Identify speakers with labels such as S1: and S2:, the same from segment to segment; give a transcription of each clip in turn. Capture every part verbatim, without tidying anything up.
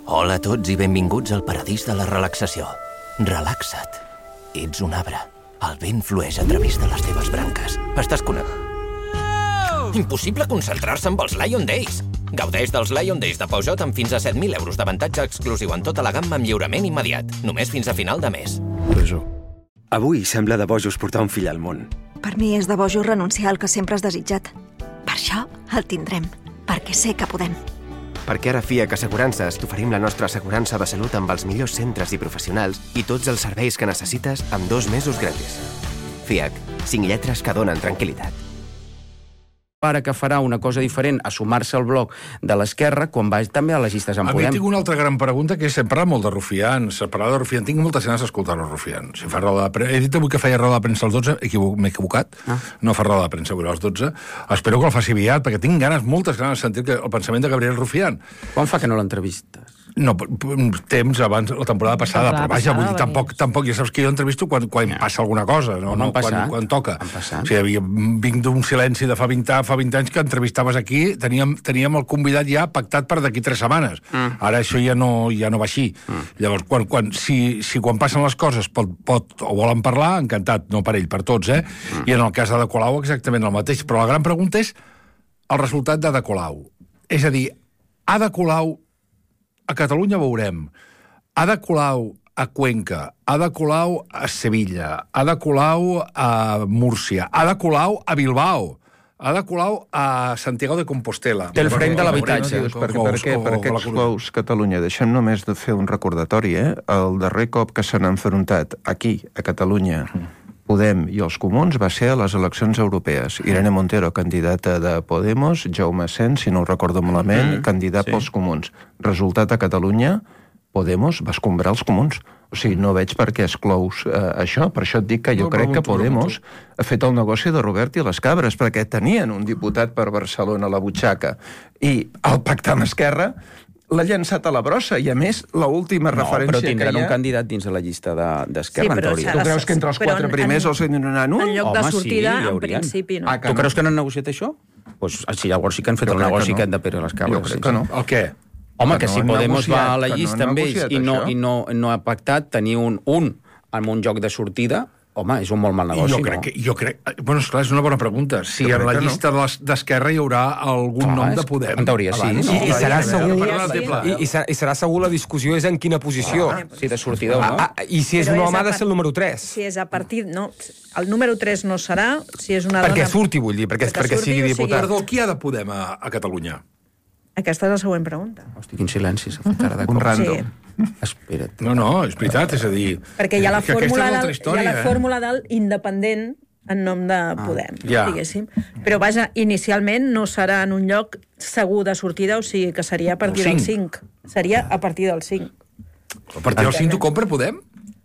S1: Hola a tots i benvinguts al paradís de la relaxació. Relaxa't. Ets un arbre. El vent flueix a través de les teves branques. Estàs connectat. Impossible concentrar-se amb els Lion Days. Gaudeix dels Lion Days de Peugeot amb fins a set mil euros d'avantatge exclusiu en tota la gamma amb lliurament immediat. Només fins a final de mes.
S2: Presó. Avui sembla de bojos portar un fill al món.
S3: Per mi és de bojos renunciar al que sempre has desitjat. Per això el tindrem, perquè sé que podem.
S4: Perquè ara a F I A C Assegurances t'oferim la nostra assegurança de salut amb els millors centres i professionals i tots els serveis que necessites amb dos mesos gratis. F I A C, cinc lletres que donen tranquil·litat.
S5: Ara que farà una cosa diferent a sumar-se al bloc de l'esquerra quan va també a les llistes en
S6: A
S5: Podem.
S6: mi tinc una altra gran pregunta, que és hem parlat molt de rufians, parlar de rufians, tinc moltes ganes d'escoltar els rufians. Si fa roda de premsa, he dit avui que feia roda de premsa als dotze, equivo... m'he equivocat, ah. no fa roda de premsa avui als dotze, espero que el faci aviat, perquè tinc ganes, moltes ganes de sentir que el pensament de Gabriel Rufián.
S5: Quan fa que no l'entrevistes?
S6: No, temps abans, la temporada passada,
S7: temporada
S6: però vaja, vull dir,
S7: passada,
S6: tampoc, tampoc, ja saps que jo entrevisto quan, quan
S5: Ja.
S6: passa alguna cosa, no,
S5: Com
S6: no
S5: han passat.
S6: quan, quan toca.
S5: Han passat.
S6: O sigui, vinc d'un silenci de fa vint, fa vint anys que entrevistaves aquí, teníem, teníem el convidat ja pactat per d'aquí tres setmanes. Mm. Ara això ja no, ja no va així. Mm. Llavors, quan, quan, si, si quan passen les coses pot, pot, o volen parlar, encantat, no per ell, per tots, eh? Mm. I en el cas d'Ada Colau exactament el mateix. Però la gran pregunta és el resultat d'Ada Colau. És a dir, Ada Colau a Catalunya veurem Ada Colau a Cuenca, Ada Colau a Sevilla, Ada Colau a Múrcia, Ada Colau a Bilbao, Ada Colau a Santiago de Compostela.
S5: Té el frame de l'habitatge.
S8: Per, per, què? Per aquests cous, Catalunya. Deixem només de fer un recordatori, eh? El darrer cop que s'han enfrontat aquí, a Catalunya, Podem i els Comuns va ser a les eleccions europees. Irene Montero, candidata de Podemos, Jaume Sens, si no ho recordo malament, mm-hmm. candidat sí. pels Comuns. Resultat a Catalunya, Podemos va escombrar els Comuns. O sigui, no veig per què exclous eh, això. Per això et dic que jo no, crec que Podemos ha fet el negoci de Robert i les cabres, perquè tenien un diputat per Barcelona a la butxaca i al pactar amb Esquerra l'ha llançat a la brossa, i a més, l'última
S5: no,
S8: referència
S5: però tindran
S8: que hi ha...
S5: un candidat dins de la llista d'Esquerra, de, en teoria.
S8: Tu creus que entre els quatre primers els en donaran un?
S7: En lloc
S5: Home,
S7: de sortida,
S5: sí,
S7: en principi, no.
S8: Ah,
S5: Tu creus que no han negociat això? Pues, sí, llavors sí que han fet
S8: Jo
S5: el
S8: crec
S5: negoci
S8: que no.
S5: que han de perdre les cabres.
S8: Jo crec
S5: sí,
S8: que
S5: sí.
S8: no.
S6: El què?
S5: Home,
S8: Que
S5: que,
S8: no
S5: si
S8: han
S5: Podemos va
S8: negociat,
S5: a la
S8: que no
S5: llista
S8: han
S5: amb ells
S8: negociat
S5: i, no,
S8: això.
S5: i no, no ha pactat tenir un, un amb un joc de sortida, home, és un molt mal negoci,
S6: jo crec
S5: no?
S6: que, jo crec, bueno, esclar, és una bona pregunta. Si
S8: Jo
S6: en la
S8: crec que
S6: llista no. d'Esquerra hi haurà algun
S5: Clar,
S6: nom
S5: és-
S6: de Podem.
S5: en teoria sí.
S6: Abans.
S5: I-
S9: I, i, serà segur,
S6: Sí, sí.
S9: i, i, serà, I serà segur la discussió és en quina posició.
S5: Ah, sí, de sortida o no.
S9: Ah, ah, I si és
S7: Però
S9: un
S7: és
S9: home
S7: a
S9: ha de
S7: part-
S9: ser el número tres.
S7: Si és a partir... No, el número tres no serà, si és una
S9: Perquè
S7: dona...
S9: surti, vull dir, perquè,
S7: Perquè
S9: perquè
S7: surti,
S9: sigui
S7: o sigui-
S9: diputat.
S6: Perdó, qui ha de Podem a, a Catalunya?
S7: Aquesta és la següent pregunta.
S5: Hosti, quin silenci s'ha fet ara de
S8: Un
S5: cop.
S8: random.
S7: Sí.
S5: Espera't.
S6: No, no, és veritat, és a dir...
S7: Perquè hi ha la
S6: que aquesta
S7: fórmula,
S6: és l'altra
S7: del,
S6: història,
S7: hi ha la
S6: eh?
S7: fórmula del independent en nom de Podem,
S6: ja.
S7: diguéssim. Però, vaja, inicialment no serà en un lloc segur de sortida, o sigui que seria a partir del cinc. Seria a partir del cinc.
S6: A partir del cinc tu compra Podem?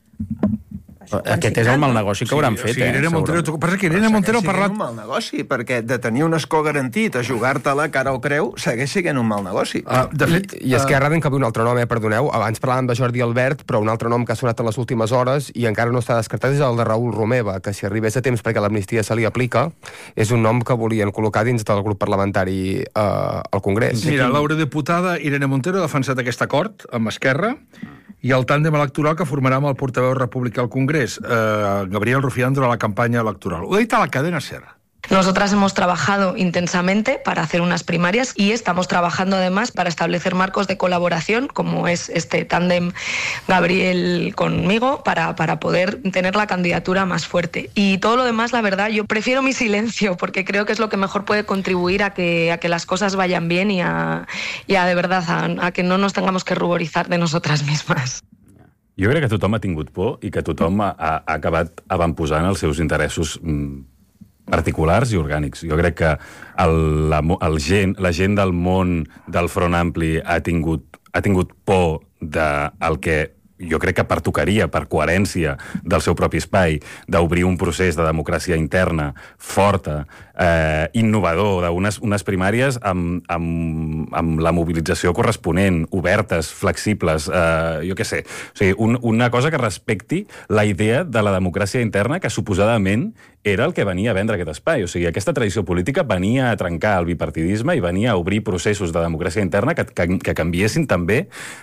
S5: Aquest és el mal negoci que hauran
S6: Sí,
S5: fet,
S6: o sigui,
S5: eh?
S6: Irene Montero,
S5: segurament.
S6: tu, passa que Irene Montero ha
S8: Segueix
S6: parlat...
S8: sent un mal negoci, perquè de tenir un escó garantit a jugar-te-la cara o creu, segueix sent un mal negoci.
S6: Uh, de fet,
S9: I, I Esquerra ha d'encabir un altre nom, eh, perdoneu. Abans parlàvem de Jordi Albert, però un altre nom que ha sonat en les últimes hores i encara no està descartat és el de Raül Romeva, que si arribés a temps perquè l'amnistia se li aplica, és un nom que volien col·locar dins del grup parlamentari eh, al Congrés.
S6: mira, l'eurodiputada Irene Montero ha defensat aquest acord amb Esquerra i el tàndem electoral que formarà amb el portaveu republicà al Congrés, eh, Gabriel Rufián, durant la campanya electoral. Ho ha dit a la cadena SER.
S10: Nosotras hemos trabajado intensamente para hacer unas primarias y estamos trabajando además para establecer marcos de colaboración, como es este tándem Gabriel conmigo, para, para poder tener la candidatura más fuerte. Y todo lo demás, la verdad, yo prefiero mi silencio, porque creo que es lo que mejor puede contribuir a que, a que las cosas vayan bien y a, y a de verdad, a, a que no nos tengamos que ruborizar de nosotras mismas.
S11: Jo crec que tothom ha tingut por i que tothom ha, ha acabat avantposant els seus interessos mm, particulars i orgànics. Jo crec que el, la, el gent, la gent del món del Front Ampli ha tingut, ha tingut por del que jo crec que pertocaria, per coherència del seu propi espai, d'obrir un procés de democràcia interna forta, eh, innovador, d'unes unes primàries amb, amb, amb la mobilització corresponent, obertes, flexibles, eh, jo què sé. O sigui, un, una cosa que respecti la idea de la democràcia interna que suposadament era el que venia a vendre aquest espai. O sigui, aquesta tradició política venia a trencar el bipartidisme i venia a obrir processos de democràcia interna que, que, que canviessin també